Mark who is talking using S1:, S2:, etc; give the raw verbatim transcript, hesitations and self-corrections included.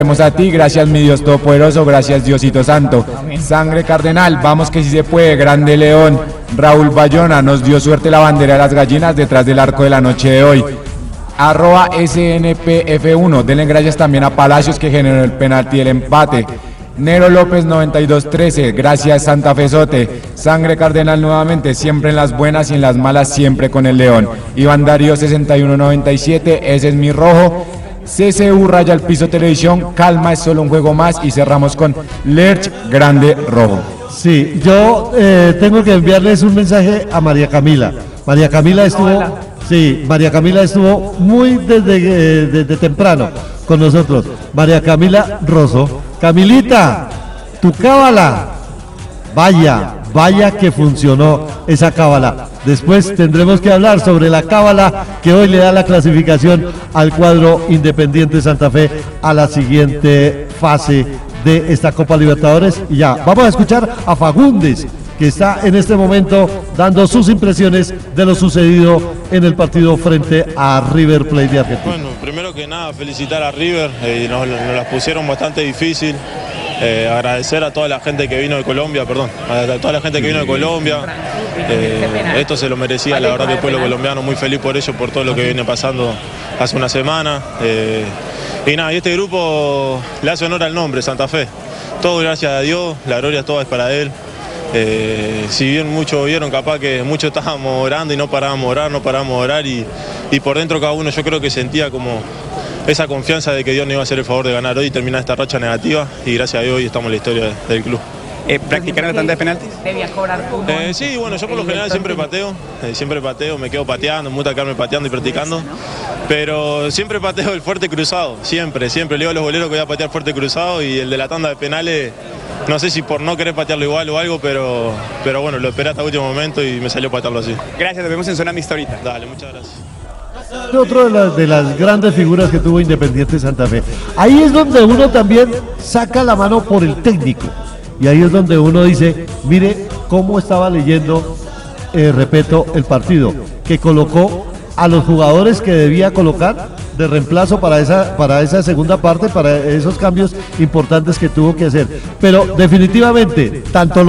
S1: agradecemos a ti, gracias mi Dios Todopoderoso, gracias Diosito Santo. Sangre Cardenal, vamos que si se puede, grande León. Raúl Bayona, nos dio suerte la bandera de las gallinas detrás del arco de la noche de hoy. Arroba S N P F uno, denle gracias también a Palacios que generó el penalti del empate. Nero López noventa y dos trece, gracias Santa Fezote. Sangre Cardenal nuevamente, siempre en las buenas y en las malas, siempre con el León. Iván Darío sesenta y uno noventa y siete, ese es mi rojo. C C U Raya al Piso Televisión, calma, es solo un juego más. Y cerramos con Lerch, grande rojo.
S2: Sí, yo eh, tengo que enviarles un mensaje a María Camila. María Camila estuvo, sí, María Camila estuvo muy desde, eh, desde temprano con nosotros. María Camila Rosso. Camilita, tu cábala, vaya, vaya que funcionó esa cábala. Después tendremos que hablar sobre la cábala que hoy le da la clasificación al cuadro Independiente Santa Fe a la siguiente fase de esta Copa Libertadores. Y ya, vamos a escuchar a Fagundes, que está en este momento dando sus impresiones de lo sucedido en el partido frente a River Plate de Argentina.
S3: Bueno, primero que nada felicitar a River, eh, nos, nos las pusieron bastante difícil, eh, agradecer a toda la gente que vino de Colombia, perdón, a toda la gente que vino de Colombia, eh, esto se lo merecía la verdad el pueblo colombiano, muy feliz por ello, por todo lo que viene pasando hace una semana, eh, y nada, y este grupo le hace honor al nombre, Santa Fe, todo gracias a Dios, la gloria toda es para Él. Eh, si bien muchos vieron, capaz que muchos estábamos orando y no parábamos de orar, no parábamos de orar y, y por dentro cada uno yo creo que sentía como esa confianza de que Dios nos iba a hacer el favor de ganar hoy y terminar esta racha negativa y gracias a Dios hoy estamos en la historia de, del club.
S4: Eh, ¿Practicaron la tanda de penaltis?
S5: Debía cobrar fútbol.
S3: Eh, sí, bueno, yo por lo general siempre pateo, eh, siempre pateo, me quedo pateando, me gusta quedarme pateando y practicando, pero siempre pateo el fuerte cruzado, siempre, siempre le digo a los boleros que voy a patear fuerte cruzado y el de la tanda de penales, no sé si por no querer patearlo igual o algo, pero, pero bueno, lo esperé hasta el último momento y me salió patearlo así.
S4: Gracias, nos vemos en zona mixta ahorita.
S3: Dale, muchas gracias.
S2: Otro de las, de las grandes figuras que tuvo Independiente Santa Fe. Ahí es donde uno también saca la mano por el técnico. Y ahí es donde uno dice, mire cómo estaba leyendo, eh, repito, el partido, que colocó a los jugadores que debía colocar de reemplazo para esa, para esa segunda parte, para esos cambios importantes que tuvo que hacer. Pero definitivamente, tanto